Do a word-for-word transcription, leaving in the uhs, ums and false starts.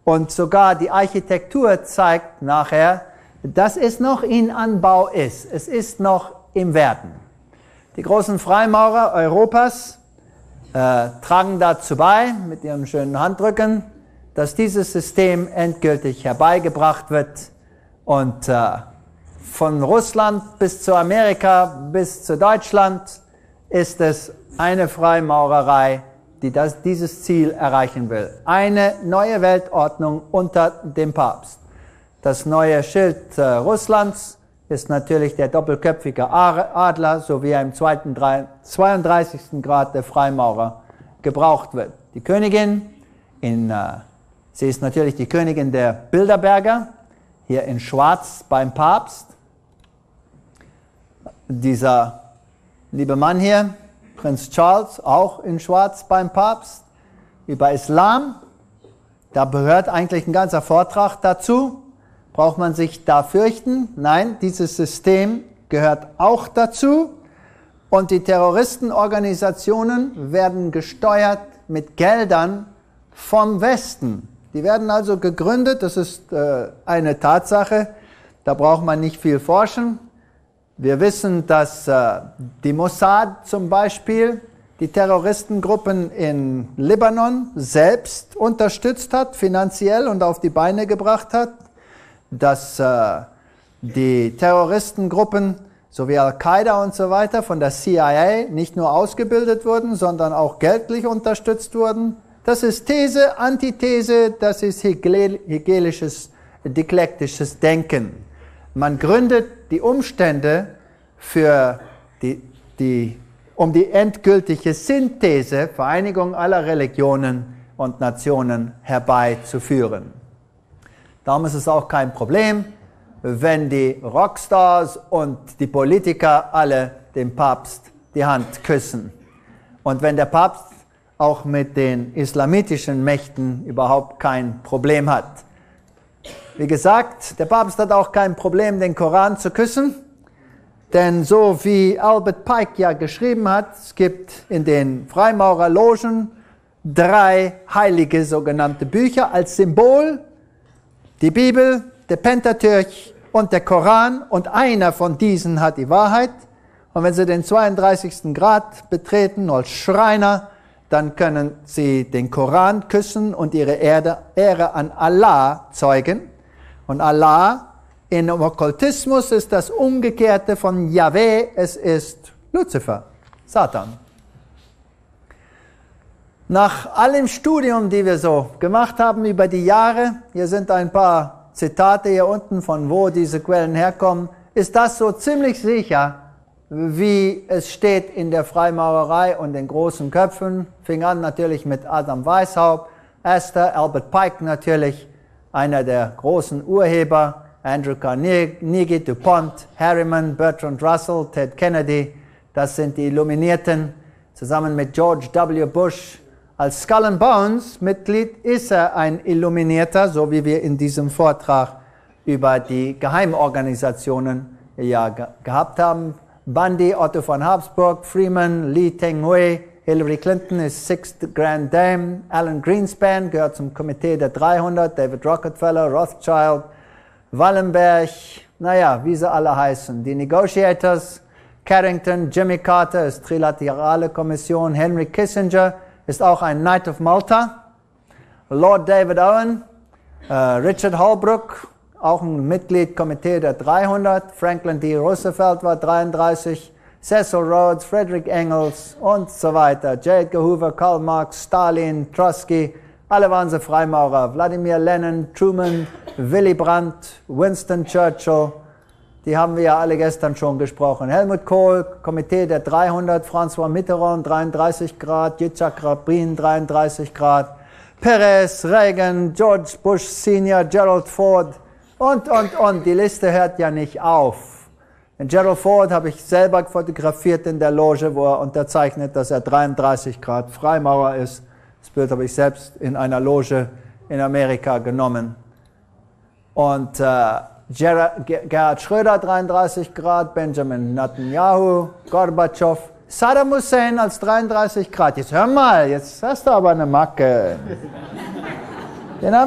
Und sogar die Architektur zeigt nachher, dass es noch in Anbau ist. Es ist noch im Werden. Die großen Freimaurer Europas äh, tragen dazu bei, mit ihren schönen Handrücken, dass dieses System endgültig herbeigebracht wird und äh, von Russland bis zu Amerika bis zu Deutschland ist es eine Freimaurerei, die das, dieses Ziel erreichen will. Eine neue Weltordnung unter dem Papst. Das neue Schild äh, Russlands ist natürlich der doppelköpfige Adler, so wie er im zweiten, zweiunddreißigsten Grad der Freimaurer gebraucht wird. Die Königin, in, äh, sie ist natürlich die Königin der Bilderberger, hier in Schwarz beim Papst. Dieser liebe Mann hier, Prinz Charles, auch in Schwarz beim Papst. Über Islam, da gehört eigentlich ein ganzer Vortrag dazu. Braucht man sich da fürchten? Nein, dieses System gehört auch dazu. Und die Terroristenorganisationen werden gesteuert mit Geldern vom Westen. Die werden also gegründet, das ist äh, eine Tatsache, da braucht man nicht viel forschen. Wir wissen, dass äh, die Mossad zum Beispiel die Terroristengruppen in Libanon selbst unterstützt hat, finanziell und auf die Beine gebracht hat, dass äh, die Terroristengruppen sowie Al-Qaida und so weiter von der C I A nicht nur ausgebildet wurden, sondern auch geldlich unterstützt wurden. Das ist These, Antithese, das ist hegelisches, dialektisches Denken. Man gründet die Umstände für die, die, um die endgültige Synthese, Vereinigung aller Religionen und Nationen herbeizuführen. Darum ist es auch kein Problem, wenn die Rockstars und die Politiker alle dem Papst die Hand küssen. Und wenn der Papst auch mit den islamitischen Mächten überhaupt kein Problem hat. Wie gesagt, der Papst hat auch kein Problem, den Koran zu küssen, denn so wie Albert Pike ja geschrieben hat, es gibt in den Freimaurerlogen drei heilige sogenannte Bücher als Symbol, die Bibel, der Pentateuch und der Koran, und einer von diesen hat die Wahrheit. Und wenn Sie den zweiunddreißigsten Grad betreten als Schreiner, dann können Sie den Koran küssen und Ihre Ehre, Ehre an Allah zeugen. Und Allah in dem Okkultismus ist das Umgekehrte von Yahweh, es ist Luzifer, Satan. Nach allem Studium, die wir so gemacht haben über die Jahre, hier sind ein paar Zitate hier unten, von wo diese Quellen herkommen, ist das so ziemlich sicher, wie es steht in der Freimaurerei und den großen Köpfen. Fing an natürlich mit Adam Weishaupt, Astor, Albert Pike natürlich, einer der großen Urheber, Andrew Carnegie, DuPont, Harriman, Bertrand Russell, Ted Kennedy, das sind die Illuminierten, zusammen mit George W. Bush. Als Skull and Bones Mitglied ist er ein Illuminierter, so wie wir in diesem Vortrag über die Geheimorganisationen ja ge gehabt haben. Bundy, Otto von Habsburg, Freeman, Lee Teng-hui, Hillary Clinton ist Sixth Grand Dame, Alan Greenspan gehört zum Komitee der dreihundert, David Rockefeller, Rothschild, Wallenberg, naja, wie sie alle heißen. Die Negotiators, Carrington, Jimmy Carter ist Trilaterale Kommission, Henry Kissinger ist auch ein Knight of Malta, Lord David Owen, äh, Richard Holbrooke, auch ein Mitglied Komitee der dreihundert, Franklin D. Roosevelt war dreiunddreißig, Cecil Rhodes, Frederick Engels und so weiter, J. Edgar Hoover, Karl Marx, Stalin, Trotsky, alle waren sie Freimaurer, Vladimir Lenin, Truman, Willy Brandt, Winston Churchill, die haben wir ja alle gestern schon gesprochen, Helmut Kohl, Komitee der dreihundert, François Mitterrand, dreiunddreißig Grad, Yitzhak Rabin, dreiunddreißig Grad, Perez, Reagan, George Bush Senior, Gerald Ford, und, und, und, die Liste hört ja nicht auf. Den Gerald Ford habe ich selber fotografiert in der Loge, wo er unterzeichnet, dass er dreiunddreißig Grad Freimaurer ist. Das Bild habe ich selbst in einer Loge in Amerika genommen. Und äh, Gerhard, Gerhard Schröder, dreiunddreißig Grad, Benjamin Netanyahu, Gorbatschow, Saddam Hussein als dreiunddreißig Grad. Jetzt hör mal, jetzt hast du aber eine Macke.